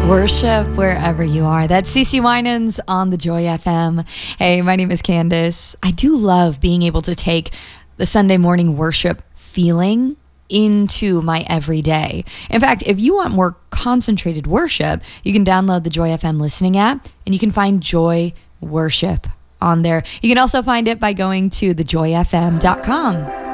Worship wherever you are. That's CeCe Winans on the Joy FM. Hey, my name is Candace. I do love being able to take the Sunday morning worship feeling into my everyday. In fact, if you want more concentrated worship, you can download the Joy FM listening app and you can find Joy Worship on there. You can also find it by going to thejoyfm.com.